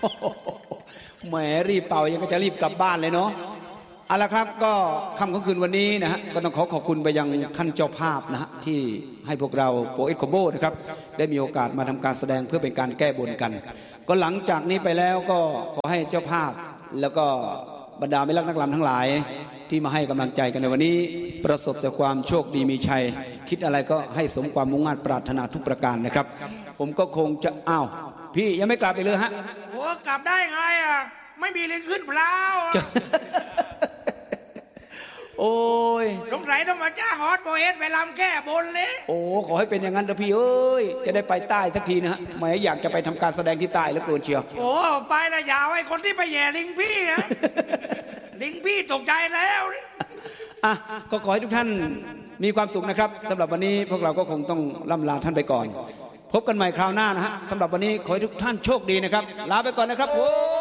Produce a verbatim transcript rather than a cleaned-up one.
แหมรีบเป่ายังก็จะรีบกลับบ้านเลยเนาะเอาละครับก็ค่ำของคืนวันนี้นะฮะก็ต้องขอขอบคุณไปยังท่านเจ้าภาพนะฮะที่ให้พวกเราโฟร์เอ็ดคอมโบนะครับได้มีโอกาสมาทำการแสดงเพื่อเป็นการแก้บนกันก็หลังจากนี้ไปแล้วก็ขอให้เจ้าภาพแล้วก็บรรดาไม่รักนักรำทั้งหลายที่มาให้กำลังใจกันในวันนี้ประสบแต่ความโชคดีมีชัยคิดอะไรก็ให้สมความมุ่งมั่นปรารถนาทุกประการนะครับผมก็คงจะอ้าวพี่ยังไม่กลับไปเลยฮะโอ้กลับได้ไงอ่ะไม่มีลิงขึ้นเพลาโอ้ยสงสัยต้องมาจ้างฮอตโฟเอสไปลำแก้บนเลยโอ้ขอให้เป็นอย่างนั้นเถอะพี่เอ้ยจะได้ไปใต้สักทีนะฮะแหมอยากจะไปทำการแสดงที่ใต้แล้วเกินเชียวโอ้ไปนะอย่าไว้คนที่ไปแย่ลิงพี่อะ ลิงพี่ตกใจแล้วอ่ะก็ขอให้ทุกท่านมีความสุขนะครับสำหรับวันนี้พวกเราก็คงต้องล่ำลาท่านไปก่อนพบกันใหม่คราวหน้านะฮะสำหรับวันนี้ขอให้ทุกท่านโชคดีนะครับลาไปก่อนนะครับ